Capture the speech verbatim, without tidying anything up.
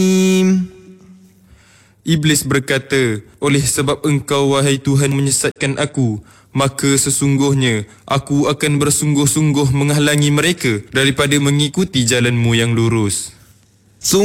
Iblis berkata, oleh sebab engkau wahai Tuhan menyesatkan aku, maka sesungguhnya aku akan bersungguh-sungguh menghalangi mereka daripada mengikuti jalanmu yang lurus.